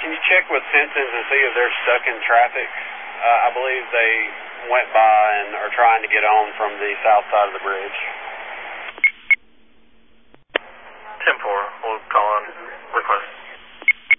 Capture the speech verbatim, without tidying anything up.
can you check with Simpsons and see if they're stuck in traffic? Uh, I believe they went by and are trying to get on from the south side of the bridge.